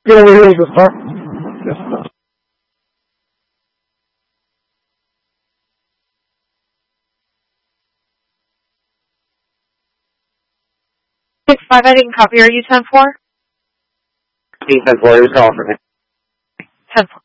Get over here, huh? 6-5, I didn't copy. Are you 10-4? 10-4, he was calling for me. 10-4.